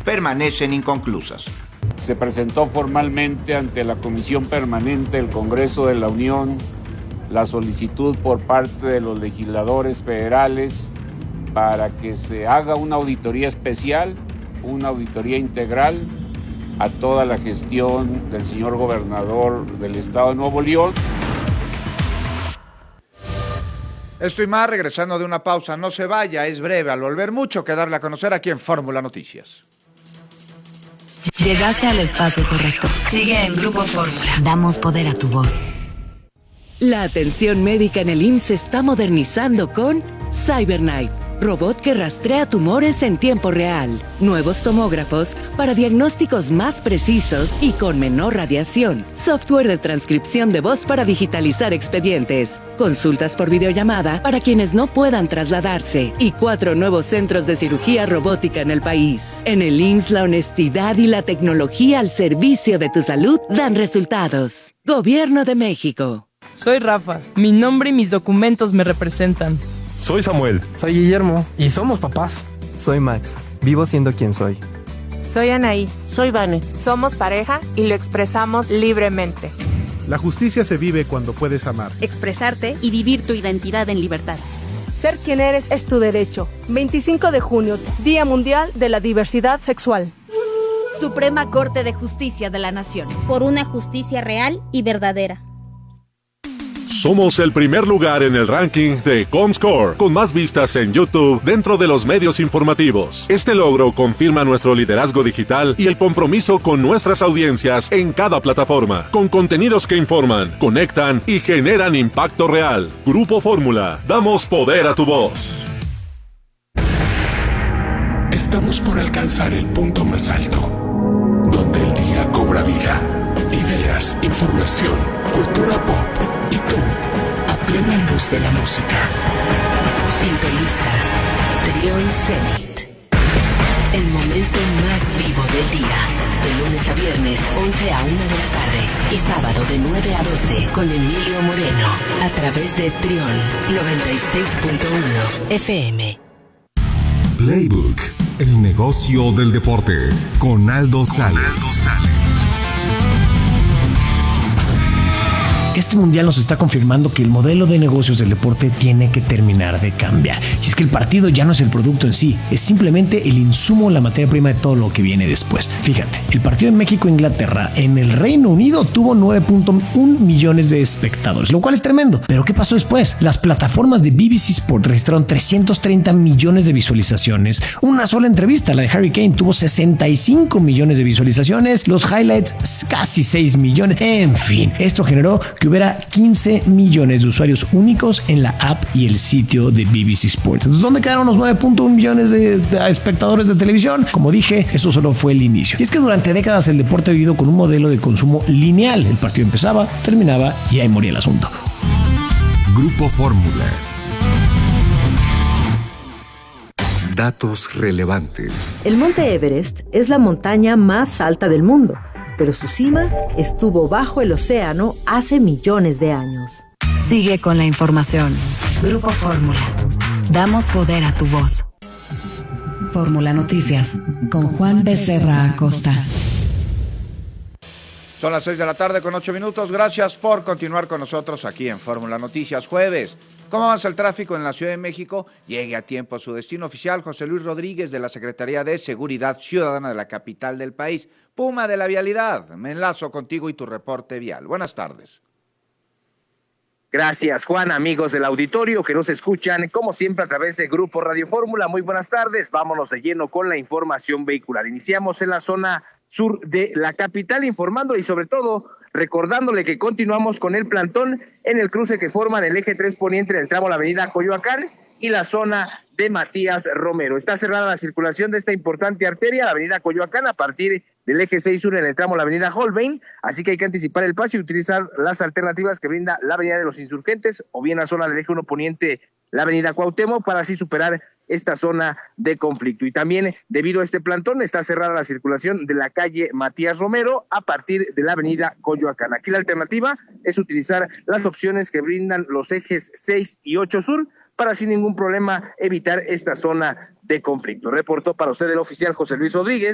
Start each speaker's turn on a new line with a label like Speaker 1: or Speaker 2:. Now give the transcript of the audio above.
Speaker 1: permanecen inconclusas.
Speaker 2: Se presentó formalmente ante la Comisión Permanente del Congreso de la Unión la solicitud por parte de los legisladores federales para que se haga una auditoría especial, una auditoría integral a toda la gestión del señor gobernador del estado de Nuevo León.
Speaker 1: Esto y más regresando de una pausa. No se vaya, es breve. Al volver, mucho que darle a conocer aquí en Fórmula Noticias.
Speaker 3: Llegaste al espacio correcto. Sigue en Grupo Fórmula. Damos poder a tu voz.
Speaker 4: La atención médica en el IMSS se está modernizando con CyberKnife, robot que rastrea tumores en tiempo real. Nuevos tomógrafos para diagnósticos más precisos y con menor radiación. Software de transcripción de voz para digitalizar expedientes. Consultas por videollamada para quienes no puedan trasladarse. Y 4 nuevos centros de cirugía robótica en el país. En el IMSS, la honestidad y la tecnología al servicio de tu salud dan resultados. Gobierno de México.
Speaker 5: Soy Rafa. Mi nombre y mis documentos me representan.
Speaker 6: Soy Samuel.
Speaker 7: Soy Guillermo. Y somos papás.
Speaker 8: Soy Max. Vivo siendo quien soy.
Speaker 9: Soy Anaí.
Speaker 10: Soy Vane.
Speaker 9: Somos pareja y lo expresamos libremente.
Speaker 11: La justicia se vive cuando puedes amar,
Speaker 12: expresarte y vivir tu identidad en libertad.
Speaker 13: Ser quien eres es tu derecho. 25 de junio, Día Mundial de la Diversidad Sexual.
Speaker 12: Suprema Corte de Justicia de la Nación.
Speaker 14: Por una justicia real y verdadera.
Speaker 15: Somos el primer lugar en el ranking de Comscore, con más vistas en YouTube dentro de los medios informativos. Este logro confirma nuestro liderazgo digital y el compromiso con nuestras audiencias en cada plataforma, con contenidos que informan, conectan y generan impacto real. Grupo Fórmula, damos poder a tu voz.
Speaker 16: Estamos por alcanzar el punto más alto, donde el día cobra vida. Ideas, información, cultura pop y tú, a plena luz de la música.
Speaker 3: Sintoniza Trión Zenit. El momento más vivo del día. De lunes a viernes, 11 a 1 de la tarde. Y sábado de 9 a 12 con Emilio Moreno. A través de Trión 96.1 FM.
Speaker 17: Playbook, el negocio del deporte. Con Aldo Sales.
Speaker 18: Este mundial nos está confirmando que el modelo de negocios del deporte tiene que terminar de cambiar. Y es que el partido ya no es el producto en sí, es simplemente el insumo, la materia prima de todo lo que viene después. Fíjate, el partido en México-Inglaterra en el Reino Unido tuvo 9.1 millones de espectadores, lo cual es tremendo. Pero ¿qué pasó después? Las plataformas de BBC Sport registraron 330 millones de visualizaciones. Una sola entrevista, la de Harry Kane, tuvo 65 millones de visualizaciones. Los highlights, casi 6 millones. En fin, esto generó que hubiera 15 millones de usuarios únicos en la app y el sitio de BBC Sports. Entonces, ¿dónde quedaron los 9.1 millones de espectadores de televisión? Como dije, eso solo fue el inicio. Y es que durante décadas el deporte ha vivido con un modelo de consumo lineal. El partido empezaba, terminaba y ahí moría el asunto.
Speaker 17: Grupo Fórmula. Datos relevantes.
Speaker 19: El Monte Everest es la montaña más alta del mundo, pero su cima estuvo bajo el océano hace millones de años.
Speaker 3: Sigue con la información. Grupo Fórmula. Damos poder a tu voz. Fórmula Noticias con Juan Becerra Acosta.
Speaker 1: Son las 6 de la tarde con 8 minutos. Gracias por continuar con nosotros aquí en Fórmula Noticias jueves. ¿Cómo avanza el tráfico en la Ciudad de México? Llegue a tiempo a su destino oficial. José Luis Rodríguez de la Secretaría de Seguridad Ciudadana de la capital del país. Puma de la vialidad. Me enlazo contigo y tu reporte vial. Buenas tardes.
Speaker 20: Gracias, Juan, amigos del auditorio que nos escuchan, como siempre, a través de Grupo Radio Fórmula. Muy buenas tardes. Vámonos de lleno con la información vehicular. Iniciamos en la zona sur de la capital, informándole y sobre todo recordándole que continuamos con el plantón en el cruce que forman el eje 3 poniente del tramo de la avenida Coyoacán y la zona de Matías Romero. Está cerrada la circulación de esta importante arteria, la avenida Coyoacán, a partir del eje 6 sur en el tramo de la avenida Holbein, así que hay que anticipar el paso y utilizar las alternativas que brinda la avenida de los Insurgentes o bien la zona del eje 1 poniente, la avenida Cuauhtémoc, para así superar esta zona de conflicto. Y también, debido a este plantón, está cerrada la circulación de la calle Matías Romero a partir de la avenida Coyoacán. Aquí la alternativa es utilizar las opciones que brindan los ejes 6 y 8 sur para sin ningún problema evitar esta zona de conflicto. Reportó para usted el oficial José Luis Rodríguez.